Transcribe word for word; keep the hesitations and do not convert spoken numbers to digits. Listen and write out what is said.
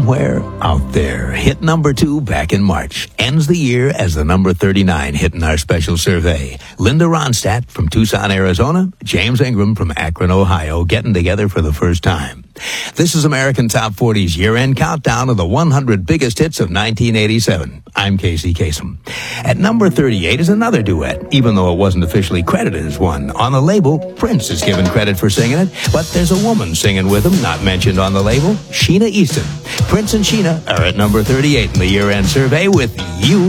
Somewhere Out There hit number two back in March. Ends the year as the number thirty-nine hit in our special survey. Linda Ronstadt from Tucson, Arizona, James Ingram from Akron, Ohio, getting together for the first time. This is American Top forty's year-end countdown of the one hundred biggest hits of nineteen eighty-seven. I'm Casey Kasem. At number thirty-eight is another duet, even though it wasn't officially credited as one. On the label, Prince is given credit for singing it, but there's a woman singing with him, not mentioned on the label, Sheena Easton. Prince and Sheena are at number thirty-eight in the year-end survey with You